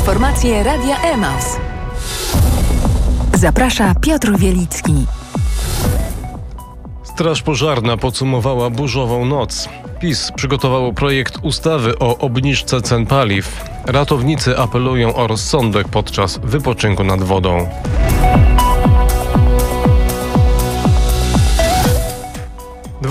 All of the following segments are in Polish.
Informacje Radia Emaus. Zaprasza Piotr Wielicki. Straż Pożarna podsumowała burzową noc. PiS przygotowało projekt ustawy o obniżce cen paliw. Ratownicy apelują o rozsądek podczas wypoczynku nad wodą. –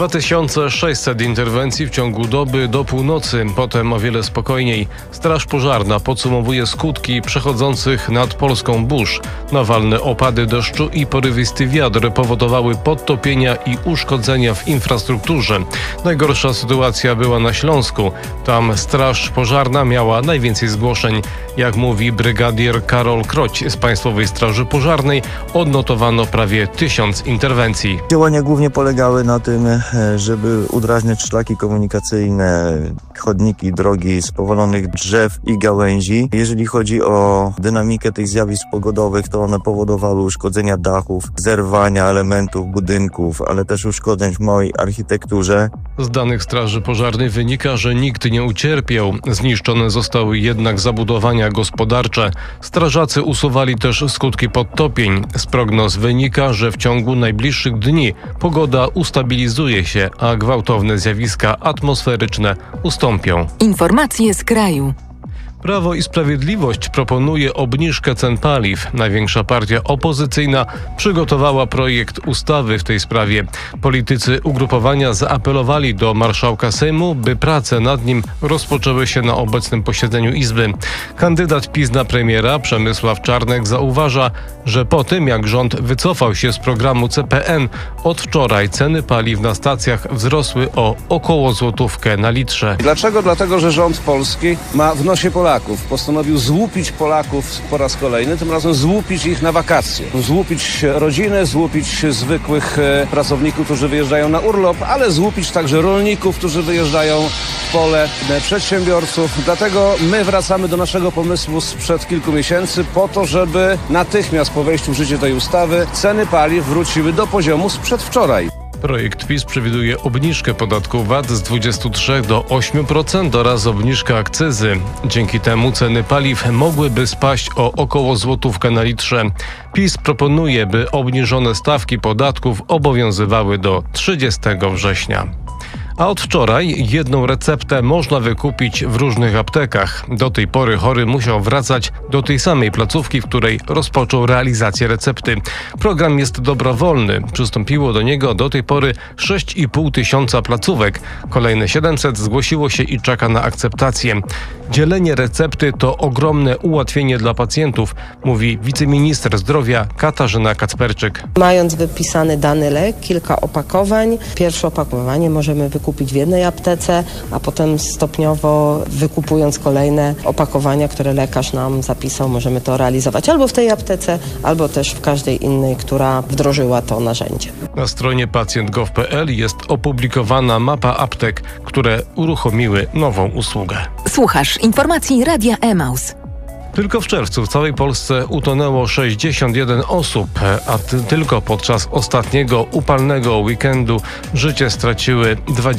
2600 interwencji w ciągu doby do północy, potem o wiele spokojniej. Straż Pożarna podsumowuje skutki przechodzących nad Polską burz. Nawalne opady deszczu i porywisty wiatr powodowały podtopienia i uszkodzenia w infrastrukturze. Najgorsza sytuacja była na Śląsku. Tam Straż Pożarna miała najwięcej zgłoszeń. Jak mówi brygadier Karol Kroć z Państwowej Straży Pożarnej, odnotowano prawie 1000 interwencji. Działania głównie polegały na tym, żeby udrażniać szlaki komunikacyjne, chodniki, drogi z powalonych drzew i gałęzi. Jeżeli chodzi o dynamikę tych zjawisk pogodowych, to one powodowały uszkodzenia dachów, zerwania elementów budynków, ale też uszkodzeń w małej architekturze. Z danych Straży Pożarnej wynika, że nikt nie ucierpiał. Zniszczone zostały jednak zabudowania gospodarcze. Strażacy usuwali też skutki podtopień. Z prognoz wynika, że w ciągu najbliższych dni pogoda ustabilizuje się, a gwałtowne zjawiska atmosferyczne ustąpią. Informacje z kraju. Prawo i Sprawiedliwość proponuje obniżkę cen paliw. Największa partia opozycyjna przygotowała projekt ustawy w tej sprawie. Politycy ugrupowania zaapelowali do marszałka Sejmu, by prace nad nim rozpoczęły się na obecnym posiedzeniu Izby. Kandydat PiS na premiera Przemysław Czarnek zauważa, że po tym jak rząd wycofał się z programu CPN, od wczoraj ceny paliw na stacjach wzrosły o około złotówkę na litrze. Dlaczego? Dlatego, że rząd polski ma w nosie Polaków. Postanowił złupić Polaków po raz kolejny, tym razem złupić ich na wakacje. Złupić rodziny, złupić zwykłych pracowników, którzy wyjeżdżają na urlop, ale złupić także rolników, którzy wyjeżdżają w pole, przedsiębiorców. Dlatego my wracamy do naszego pomysłu sprzed kilku miesięcy po to, żeby natychmiast po wejściu w życie tej ustawy ceny paliw wróciły do poziomu sprzed wczoraj. Projekt PiS przewiduje obniżkę podatku VAT z 23 do 8% oraz obniżkę akcyzy. Dzięki temu ceny paliw mogłyby spaść o około złotówkę na litrze. PiS proponuje, by obniżone stawki podatków obowiązywały do 30 września. A od wczoraj jedną receptę można wykupić w różnych aptekach. Do tej pory chory musiał wracać do tej samej placówki, w której rozpoczął realizację recepty. Program jest dobrowolny. Przystąpiło do niego do tej pory 6,5 tysiąca placówek. Kolejne 700 zgłosiło się i czeka na akceptację. Dzielenie recepty to ogromne ułatwienie dla pacjentów, mówi wiceminister zdrowia Katarzyna Kacperczyk. Mając wypisany dany lek, kilka opakowań, pierwsze opakowanie możemy wykupić w jednej aptece, a potem stopniowo wykupując kolejne opakowania, które lekarz nam zapisał, możemy to realizować albo w tej aptece, albo też w każdej innej, która wdrożyła to narzędzie. Na stronie pacjent.gov.pl jest opublikowana mapa aptek, które uruchomiły nową usługę. Słuchasz informacji Radia Emaus. Tylko w czerwcu w całej Polsce utonęło 61 osób, a tylko podczas ostatniego upalnego weekendu życie straciły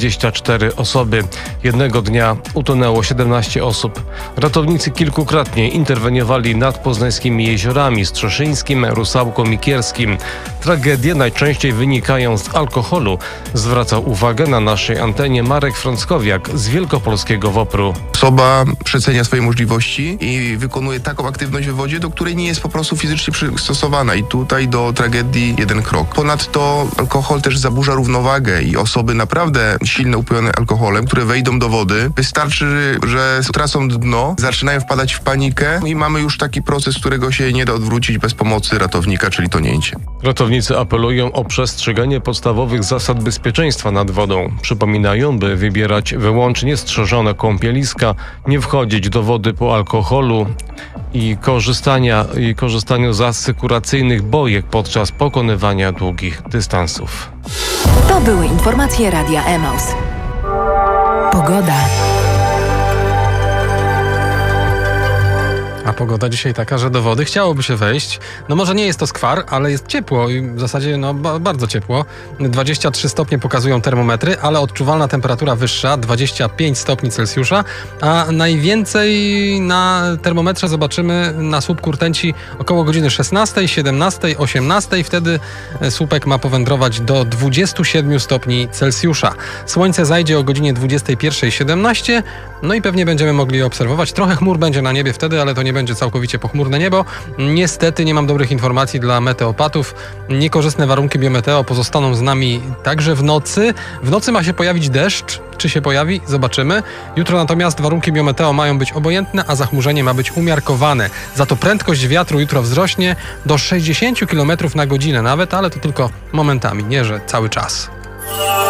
24 osoby. Jednego dnia utonęło 17 osób. Ratownicy kilkukrotnie interweniowali nad poznańskimi jeziorami Strzeszyńskim, Rusałką i Kierskim. Tragedie najczęściej wynikają z alkoholu, zwracał uwagę na naszej antenie Marek Frąckowiak z Wielkopolskiego WOPR-u. Osoba przecenia swoje możliwości i wykonuje taką aktywność w wodzie, do której nie jest po prostu fizycznie przystosowana i tutaj do tragedii jeden krok. Ponadto alkohol też zaburza równowagę i osoby naprawdę silnie upojone alkoholem, które wejdą do wody, wystarczy, że tracą dno, zaczynają wpadać w panikę i mamy już taki proces, którego się nie da odwrócić bez pomocy ratownika, czyli tonięcie. Ratownicy apelują o przestrzeganie podstawowych zasad bezpieczeństwa nad wodą. Przypominają, by wybierać wyłącznie strzeżone kąpieliska, nie wchodzić do wody po alkoholu i korzystaniu z asykuracyjnych bojek podczas pokonywania długich dystansów. To były informacje Radia Emaus. Pogoda. A pogoda dzisiaj taka, że do wody chciałoby się wejść. No może nie jest to skwar, ale jest ciepło i w zasadzie bardzo ciepło. 23 stopnie pokazują termometry, ale odczuwalna temperatura wyższa, 25 stopni Celsjusza, a najwięcej na termometrze zobaczymy na słupku rtęci około godziny 16, 17, 18. Wtedy słupek ma powędrować do 27 stopni Celsjusza. Słońce zajdzie o godzinie 21:17, no i pewnie będziemy mogli obserwować. Trochę chmur będzie na niebie wtedy, ale to nie będzie całkowicie pochmurne niebo. Niestety nie mam dobrych informacji dla meteopatów. Niekorzystne warunki biometeo pozostaną z nami także w nocy. W nocy ma się pojawić deszcz. Czy się pojawi? Zobaczymy. Jutro natomiast warunki biometeo mają być obojętne, a zachmurzenie ma być umiarkowane. Za to prędkość wiatru jutro wzrośnie do 60 km na godzinę nawet, ale to tylko momentami, nie że cały czas.